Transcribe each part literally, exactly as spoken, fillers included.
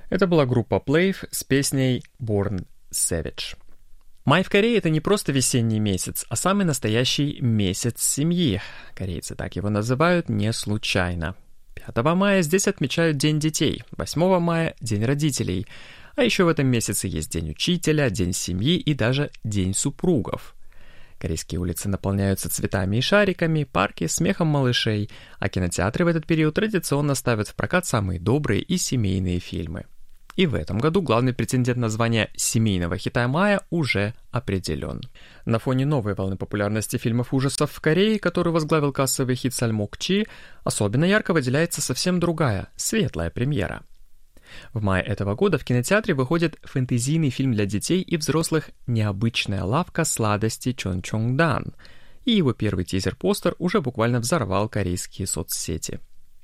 Это была группа Plave с песней Born Savage. Май в Корее — это не просто весенний месяц, а самый настоящий месяц семьи. Корейцы так его называют не случайно. пятого мая здесь отмечают День детей, восьмого мая — День родителей. А еще в этом месяце есть День учителя, День семьи и даже День супругов. Корейские улицы наполняются цветами и шариками, парки — смехом малышей, а кинотеатры в этот период традиционно ставят в прокат самые добрые и семейные фильмы. И в этом году главный претендент на звание семейного хита мая уже определен. На фоне новой волны популярности фильмов ужасов в Корее, который возглавил кассовый хит Сальмок Чи, особенно ярко выделяется совсем другая, светлая премьера. В мае этого года в кинотеатре выходит фэнтезийный фильм для детей и взрослых «Необычная лавка сладостей Чончонгдан», и его первый тизер-постер уже буквально взорвал корейские соцсети.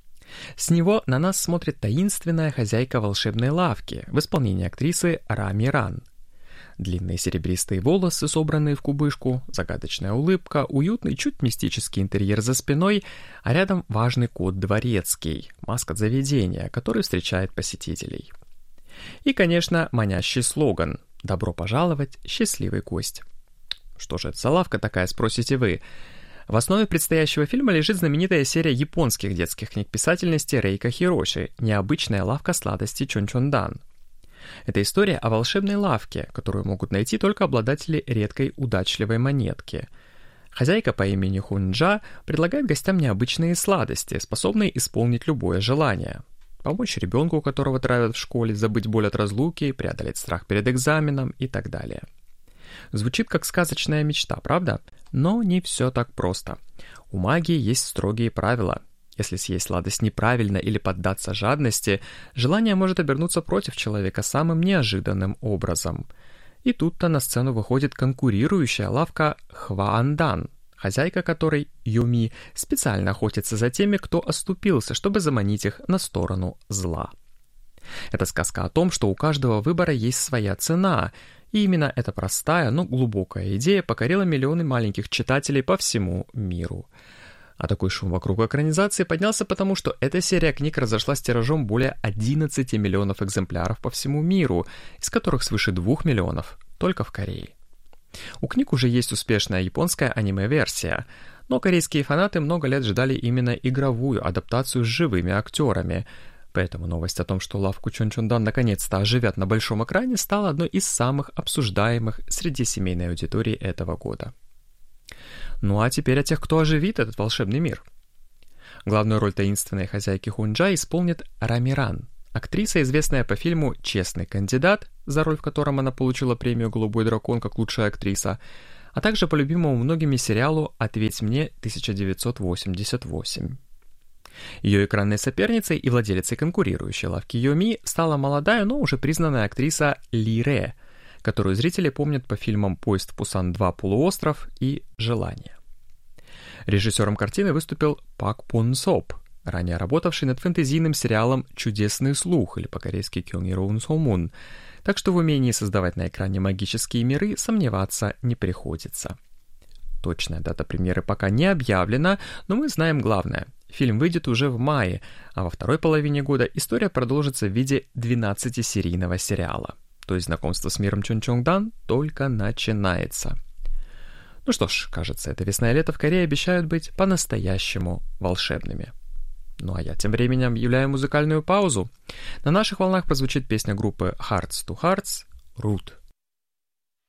С него на нас смотрит таинственная хозяйка волшебной лавки в исполнении актрисы Ра Миран. Длинные серебристые волосы, собранные в кубышку, загадочная улыбка, уютный, чуть мистический интерьер за спиной, а рядом важный кот дворецкий, маскот заведения, который встречает посетителей. И, конечно, манящий слоган «Добро пожаловать, счастливый гость». Что же это за лавка такая, спросите вы? В основе предстоящего фильма лежит знаменитая серия японских детских книг писательности Рейка Хироши «Необычная лавка сладостей Чончондан». Это история о волшебной лавке, которую могут найти только обладатели редкой удачливой монетки. Хозяйка по имени Хунджа предлагает гостям необычные сладости, способные исполнить любое желание. Помочь ребенку, у которого травят в школе, забыть боль от разлуки, преодолеть страх перед экзаменом и так далее. Звучит как сказочная мечта, правда? Но не все так просто. У магии есть строгие правила. Если съесть сладость неправильно или поддаться жадности, желание может обернуться против человека самым неожиданным образом. И тут-то на сцену выходит конкурирующая лавка Хваандан, хозяйка которой, Юми, специально охотится за теми, кто оступился, чтобы заманить их на сторону зла. Это сказка о том, что у каждого выбора есть своя цена, и именно эта простая, но глубокая идея покорила миллионы маленьких читателей по всему миру. А такой шум вокруг экранизации поднялся потому, что эта серия книг разошлась тиражом более одиннадцати миллионов экземпляров по всему миру, из которых свыше двух миллионов только в Корее. У книг уже есть успешная японская аниме-версия, но корейские фанаты много лет ждали именно игровую адаптацию с живыми актерами, поэтому новость о том, что лавку Чончондан наконец-то оживят на большом экране, стала одной из самых обсуждаемых среди семейной аудитории этого года. Ну а теперь о тех, кто оживит этот волшебный мир. Главную роль таинственной хозяйки Хунджа исполнит Ра Миран, актриса, известная по фильму «Честный кандидат», за роль в котором она получила премию «Голубой дракон» как лучшая актриса, а также по любимому многими сериалу «Ответь мне» тысяча девятьсот восемьдесят восемь. Ее экранной соперницей и владелицей конкурирующей лавки Йоми стала молодая, но уже признанная актриса Ли Ре, которую зрители помнят по фильмам «Поезд в Пусан два. Полуостров» и «Желание». Режиссером картины выступил Пак Пун Соп, ранее работавший над фэнтезийным сериалом «Чудесный слух» или по-корейски «Кёнгироун Сомун», так что в умении создавать на экране магические миры сомневаться не приходится. Точная дата премьеры пока не объявлена, но мы знаем главное. Фильм выйдет уже в мае, а во второй половине года история продолжится в виде двенадцатисерийного сериала. То есть знакомство с миром Чончонгдан только начинается. Ну что ж, кажется, эта весна и лето в Корее обещают быть по-настоящему волшебными. Ну а я тем временем объявляю музыкальную паузу. На наших волнах прозвучит песня группы Hearts to Hearts «Root».